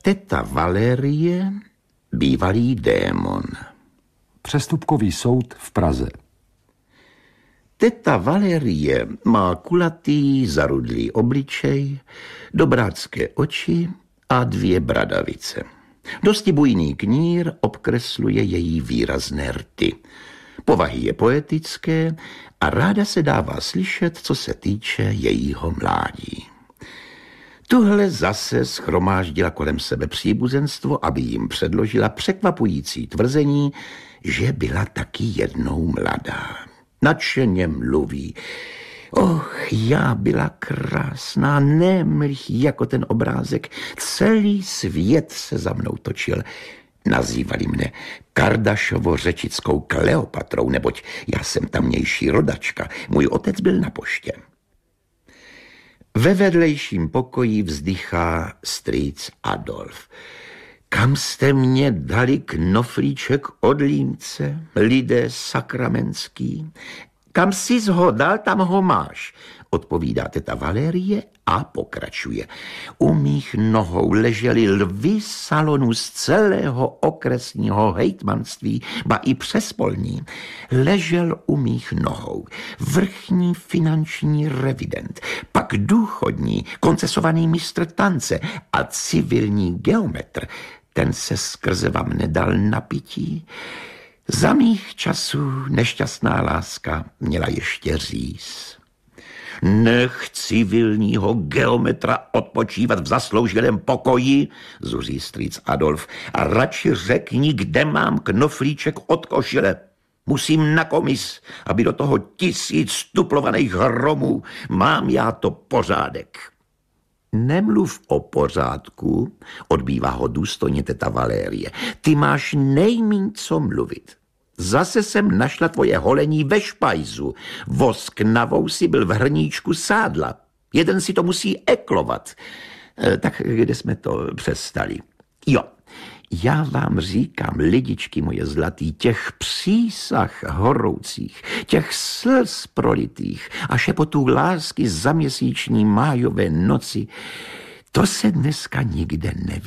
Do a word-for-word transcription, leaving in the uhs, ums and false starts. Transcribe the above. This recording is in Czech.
Teta Valérie, bývalý démon. Přestupkový soud v Praze. Teta Valérie má kulatý, zarudlý obličej, dobrácké oči a dvě bradavice. Dosti bujný knír obkresluje její výrazné rty. Povahy je poetické a ráda se dává slyšet, co se týče jejího mládí. Tuhle zase schromáždila kolem sebe příbuzenstvo, aby jim předložila překvapující tvrzení, že byla taky jednou mladá. Nadšeně mluví. Och, já byla krásná, nemlich jako ten obrázek. Celý svět se za mnou točil. Nazývali mne Kardašovo-řečickou Kleopatrou, neboť já jsem tamnější rodačka. Můj otec byl na poště. Ve vedlejším pokoji vzdychá strýc Adolf. Kam jste mě dali knoflíček od Límce, lidé sakramentský? Kam jsi ho dal, tam ho máš, odpovídá teta Valérie a pokračuje. U mých nohou leželi lvy salonů z celého okresního hejtmanství, ba i přespolní. Ležel u mých nohou vrchní finanční revident, pak důchodní, koncesovaný mistr tance a civilní geometr. Ten se skrze vám nedal napití. Za mých časů nešťastná láska měla ještě říz. Nech civilního geometra odpočívat v zaslouženém pokoji, zuří strýc Adolf, a radši řekni, kde mám knoflíček od košile. Musím na komis, aby do toho tisíc tuplovaných hromů mám já to pořádek. Nemluv o pořádku, odbývá ho důstojně teta Valérie. Ty máš nejmíň co mluvit. Zase jsem našla tvoje holení ve špajzu. Vosk na vousi byl v hrníčku sádla. Jeden si to musí eklovat. E, tak kde jsme to přestali? Jo, já vám říkám, lidičky moje zlatý, těch přísah horoucích, těch slz prolitých a šepotů lásky za měsíční májové noci, to se dneska nikde neví.